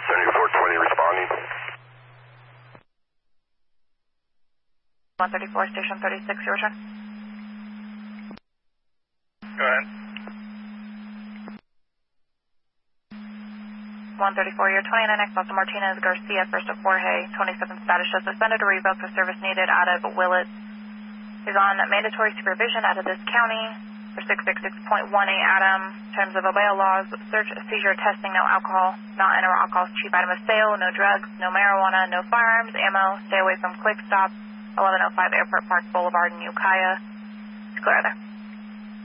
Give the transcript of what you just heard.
7420 responding. 134, station 36, your turn. Go ahead. 134, your 29X, Delta Martinez Garcia, first of Jorge, 27 status shows suspended or revoked for service needed out of Willett. Is on mandatory supervision out of this county for 666.18 Adam. Terms of bail laws, search, seizure, testing, no alcohol, not enter alcohol, cheap item of sale, no drugs, no marijuana, no firearms, ammo, stay away from quick stop, 1105 Airport Park Boulevard in Ukiah. It's clear there.